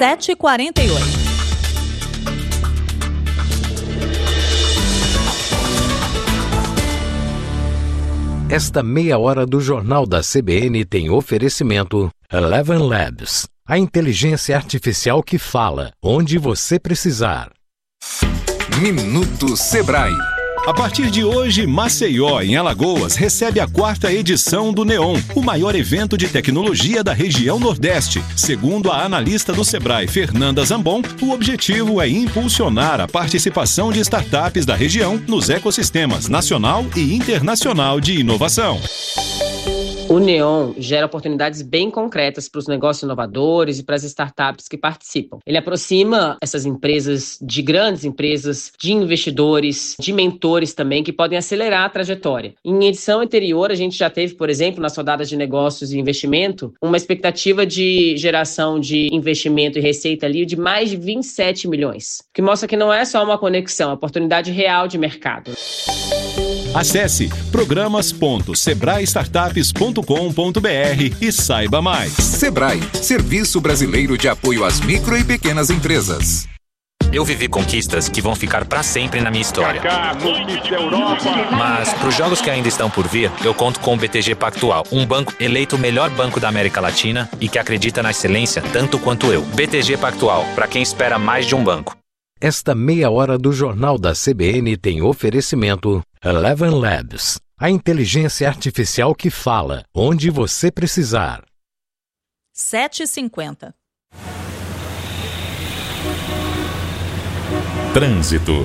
7h48. Esta meia hora do Jornal da CBN tem oferecimento Eleven Labs, a inteligência artificial que fala onde você precisar. Minuto Sebrae. A partir de hoje, Maceió, em Alagoas, recebe a 4ª edição do NEON, o maior evento de tecnologia da região Nordeste. Segundo a analista do Sebrae, Fernanda Zambon, o objetivo é impulsionar a participação de startups da região nos ecossistemas nacional e internacional de inovação. O NEON gera oportunidades bem concretas para os negócios inovadores e para as startups que participam. Ele aproxima essas empresas de grandes empresas, de investidores, de mentores também, que podem acelerar a trajetória. Em edição anterior, a gente já teve, por exemplo, nas rodadas de negócios e investimento, uma expectativa de geração de investimento e receita ali de mais de 27 milhões, que mostra que não é só uma conexão, é uma oportunidade real de mercado. Acesse programas.sebraestartups.com.br e saiba mais. Sebrae, Serviço Brasileiro de Apoio às Micro e Pequenas Empresas. Eu vivi conquistas que vão ficar para sempre na minha história. Mas, para os jogos que ainda estão por vir, eu conto com o BTG Pactual, um banco eleito o melhor banco da América Latina e que acredita na excelência tanto quanto eu. BTG Pactual, para quem espera mais de um banco. Esta meia hora do Jornal da CBN tem oferecimento Eleven Labs, a inteligência artificial que fala onde você precisar. 7h50. Trânsito.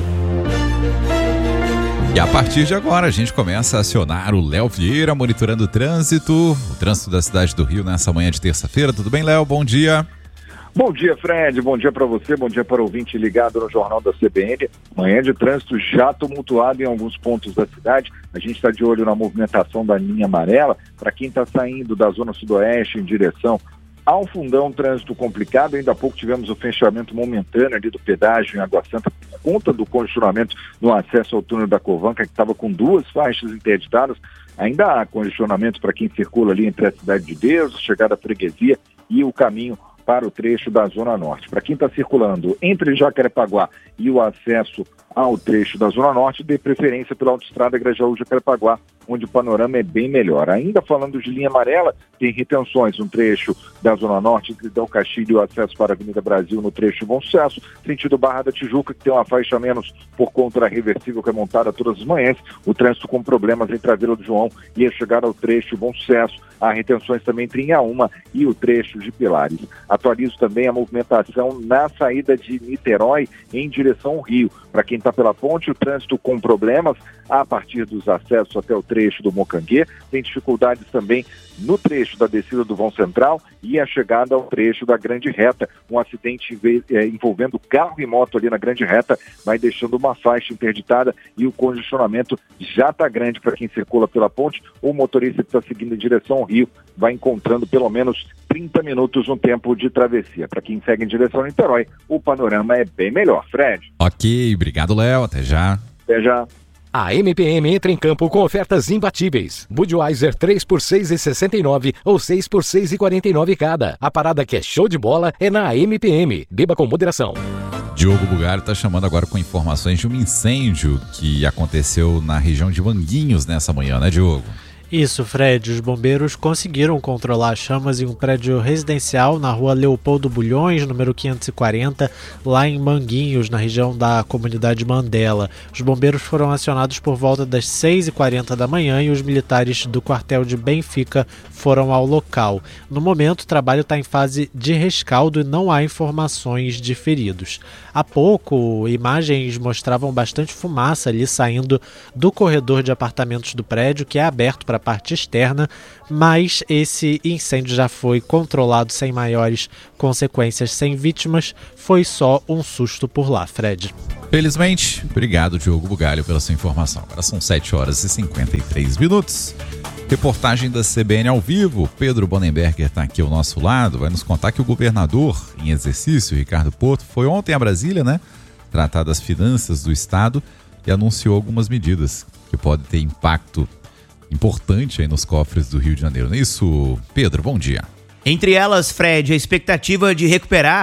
E a partir de agora a gente começa a acionar o Léo Vieira monitorando o trânsito da cidade do Rio nessa manhã de terça-feira. Tudo bem, Léo? Bom dia. Bom dia, Fred. Bom dia para você, bom dia para o ouvinte ligado no Jornal da CBN. Manhã de trânsito já tumultuado em alguns pontos da cidade. A gente está de olho na movimentação da linha amarela. Para quem está saindo da zona sudoeste em direção ao Fundão, trânsito complicado. Ainda há pouco tivemos o fechamento momentâneo ali do pedágio em Água Santa por conta do congestionamento no acesso ao túnel da Covanca, que estava com 2 faixas interditadas. Ainda há congestionamento para quem circula ali entre a Cidade de Deus, chegada à Freguesia e o caminho para o trecho da Zona Norte. Para quem está circulando entre Jacarepaguá e o acesso ao trecho da Zona Norte, dê preferência pela autoestrada Grajaú-Jacarepaguá, onde o panorama é bem melhor. Ainda falando de linha amarela, tem retenções no trecho da Zona Norte, entre Del Castilho e o acesso para a Avenida Brasil no trecho Bom Sucesso, sentido Barra da Tijuca, que tem uma faixa a menos por conta da reversível que é montada todas as manhãs. O trânsito com problemas entre a Vila do João e a chegada ao trecho Bom Sucesso. Há retenções também entre Inhaúma e o trecho de Pilares. Atualizo também a movimentação na saída de Niterói em direção ao Rio. Para quem está pela ponte, o trânsito com problemas a partir dos acessos até o trecho do Mocanguê. Tem dificuldades também no trecho da descida do Vão Central e a chegada ao trecho da Grande Reta. Um acidente envolvendo carro e moto ali na Grande Reta vai deixando uma faixa interditada e o congestionamento já está grande para quem circula pela ponte. O motorista que está seguindo em direção ao Rio vai encontrando pelo menos 30 minutos no tempo de travessia. Para quem segue em direção ao Niterói, o panorama é bem melhor. Fred. Ok, obrigado, Léo. Até já. Até já. A MPM entra em campo com ofertas imbatíveis. Budweiser 3 por R$ 6,69 ou 6 por R$ 6,49 cada. A parada que é show de bola é na MPM. Beba com moderação. Diogo Bugalho está chamando agora com informações de um incêndio que aconteceu na região de Manguinhos nessa manhã, né, Diogo? Isso, Fred. Os bombeiros conseguiram controlar as chamas em um prédio residencial na rua Leopoldo Bulhões, número 540, lá em Manguinhos, na região da comunidade Mandela. Os bombeiros foram acionados por volta das 6h40 da manhã e os militares do quartel de Benfica foram ao local. No momento, o trabalho está em fase de rescaldo e não há informações de feridos. Há pouco, imagens mostravam bastante fumaça ali saindo do corredor de apartamentos do prédio, que é aberto para a parte externa, mas esse incêndio já foi controlado sem maiores consequências, sem vítimas. Foi só um susto por lá, Fred. Felizmente. Obrigado, Diogo Bugalho, pela sua informação. Agora são 7h53. Reportagem da CBN ao vivo. Pedro Bonenberger está aqui ao nosso lado. Vai nos contar que o governador em exercício, Ricardo Porto, foi ontem a Brasília, né? Tratar das finanças do estado e anunciou algumas medidas que podem ter impacto importante aí nos cofres do Rio de Janeiro. Não é isso, Pedro? Bom dia. Entre elas, Fred, a expectativa de recuperar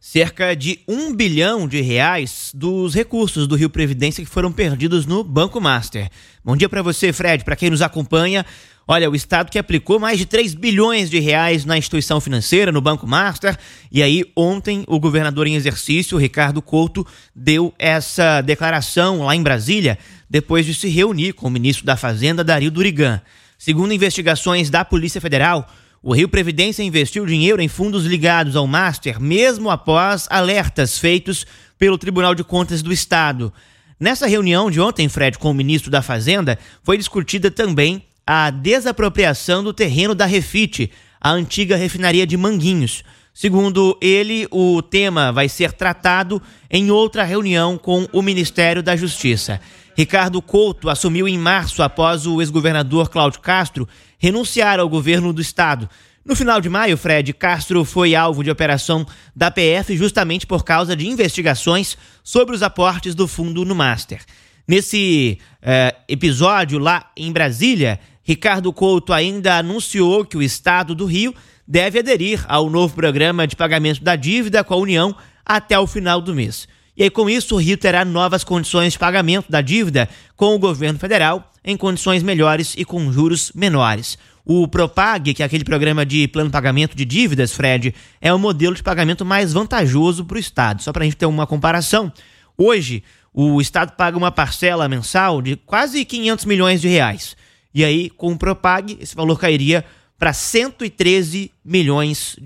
cerca de R$1 bilhão dos recursos do Rio Previdência que foram perdidos no Banco Master. Bom dia para você, Fred, para quem nos acompanha. Olha, o Estado que aplicou mais de R$3 bilhões na instituição financeira, no Banco Master, e aí ontem o governador em exercício, Ricardo Couto, deu essa declaração lá em Brasília, depois de se reunir com o ministro da Fazenda, Dario Durigan. Segundo investigações da Polícia Federal, o Rio Previdência investiu dinheiro em fundos ligados ao Master, mesmo após alertas feitos pelo Tribunal de Contas do Estado. Nessa reunião de ontem, Fred, com o ministro da Fazenda, foi discutida também a desapropriação do terreno da Refit, a antiga refinaria de Manguinhos. Segundo ele, o tema vai ser tratado em outra reunião com o Ministério da Justiça. Ricardo Couto assumiu em março após o ex-governador Cláudio Castro renunciar ao governo do estado. No final de maio, Fred, Castro foi alvo de operação da PF justamente por causa de investigações sobre os aportes do fundo no Master. Nesse episódio lá em Brasília, Ricardo Couto ainda anunciou que o estado do Rio deve aderir ao novo programa de pagamento da dívida com a União até o final do mês. E aí, com isso, o Rio terá novas condições de pagamento da dívida com o governo federal em condições melhores e com juros menores. O Propag, que é aquele programa de plano de pagamento de dívidas, Fred, é o modelo de pagamento mais vantajoso para o Estado. Só para a gente ter uma comparação, hoje o Estado paga uma parcela mensal de quase R$500 milhões. E aí, com o Propag, esse valor cairia para R$113 milhões.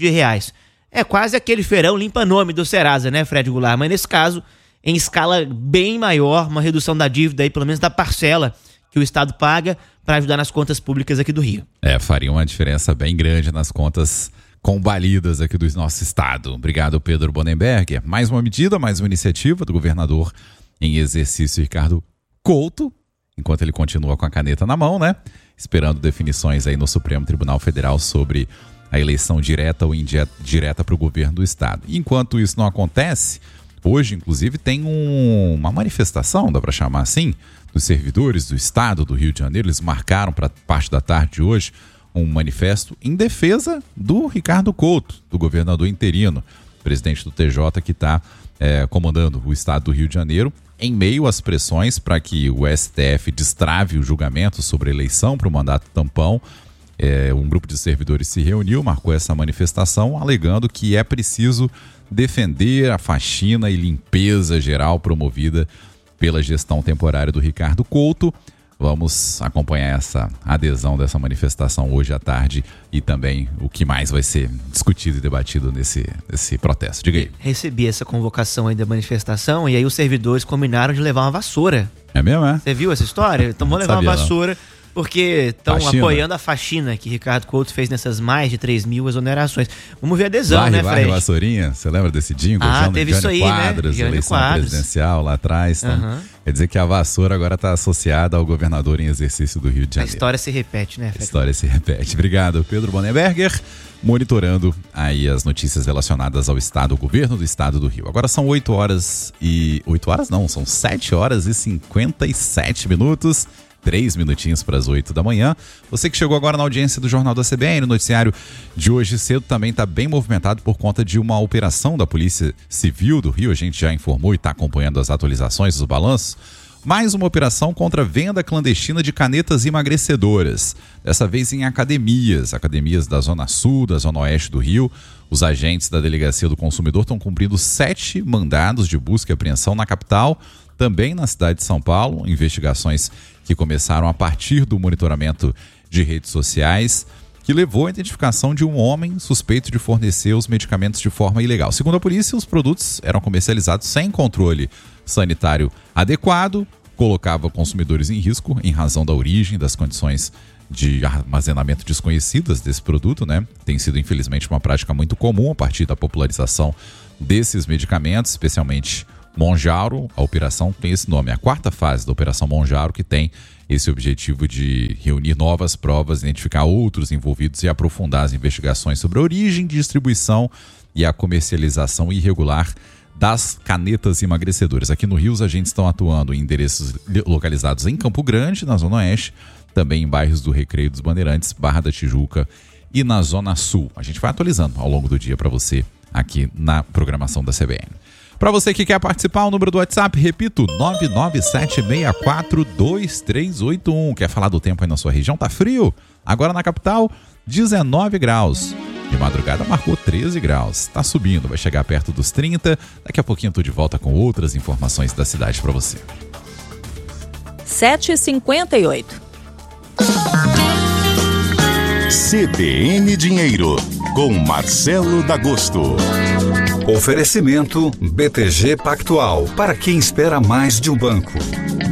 É quase aquele feirão limpa-nome do Serasa, né, Fred Goulart? Mas nesse caso, em escala bem maior, uma redução da dívida aí, pelo menos da parcela que o Estado paga para ajudar nas contas públicas aqui do Rio. Faria uma diferença bem grande nas contas combalidas aqui do nosso estado. Obrigado, Pedro Bonenberger. Mais uma medida, mais uma iniciativa do governador em exercício, Ricardo Couto, enquanto ele continua com a caneta na mão, né? Esperando definições aí no Supremo Tribunal Federal sobre a eleição direta ou indireta para o governo do estado. Enquanto isso não acontece, hoje, inclusive, tem uma manifestação, dá para chamar assim, dos servidores do estado do Rio de Janeiro. Eles marcaram para parte da tarde de hoje um manifesto em defesa do Ricardo Couto, do governador interino, presidente do TJ, que está comandando o estado do Rio de Janeiro, em meio às pressões para que o STF destrave o julgamento sobre a eleição para o mandato tampão. Um grupo de servidores se reuniu, marcou essa manifestação, alegando que é preciso defender a faxina e limpeza geral promovida pela gestão temporária do Ricardo Couto. Vamos acompanhar essa adesão dessa manifestação hoje à tarde e também o que mais vai ser discutido e debatido nesse protesto. Diga aí. Recebi essa convocação aí da manifestação e aí os servidores combinaram de levar uma vassoura. É mesmo, é? Você viu essa história? Então vão levar uma vassoura. Porque estão apoiando a faxina que Ricardo Couto fez nessas mais de 3 mil exonerações. Vamos ver a adesão, né, Fred? Vassourinha, você lembra desse jingle? Teve isso aí, Quadros, né? Eleição presidencial lá atrás. Então, quer dizer que a vassoura agora está associada ao governador em exercício do Rio de Janeiro. A história se repete, né, Fred? A história se repete. Obrigado, Pedro Bonenberger, monitorando aí as notícias relacionadas ao estado, ao governo do estado do Rio. Agora são 8 horas e... 8 horas não, são 7 horas e 57 minutos. 3 minutinhos para as 8 da manhã. Você que chegou agora na audiência do Jornal da CBN, o noticiário de hoje cedo também está bem movimentado por conta de uma operação da Polícia Civil do Rio. A gente já informou e está acompanhando as atualizações dos balanços. Mais uma operação contra a venda clandestina de canetas emagrecedoras. Dessa vez em academias da Zona Sul, da Zona Oeste do Rio. Os agentes da Delegacia do Consumidor estão cumprindo 7 mandados de busca e apreensão na capital, também na cidade de São Paulo. Investigações que começaram a partir do monitoramento de redes sociais, que levou à identificação de um homem suspeito de fornecer os medicamentos de forma ilegal. Segundo a polícia, os produtos eram comercializados sem controle sanitário adequado, colocava consumidores em risco em razão da origem, das condições de armazenamento desconhecidas desse produto, né? Tem sido, infelizmente, uma prática muito comum a partir da popularização desses medicamentos, especialmente Monjaro. A operação tem esse nome, a 4ª fase da Operação Monjaro, que tem esse objetivo de reunir novas provas, identificar outros envolvidos e aprofundar as investigações sobre a origem, distribuição e a comercialização irregular das canetas emagrecedoras. Aqui no Rio, os agentes estão atuando em endereços localizados em Campo Grande, na Zona Oeste, também em bairros do Recreio dos Bandeirantes, Barra da Tijuca e na Zona Sul. A gente vai atualizando ao longo do dia para você aqui na programação da CBN. Para você que quer participar, o número do WhatsApp, repito, 997642381. Quer falar do tempo aí na sua região? Tá frio? Agora na capital, 19 graus. De madrugada marcou 13 graus. Tá subindo, vai chegar perto dos 30. Daqui a pouquinho tô de volta com outras informações da cidade para você. 7h58. CBN Dinheiro, com Marcelo D'Agosto. Oferecimento BTG Pactual, para quem espera mais de um banco.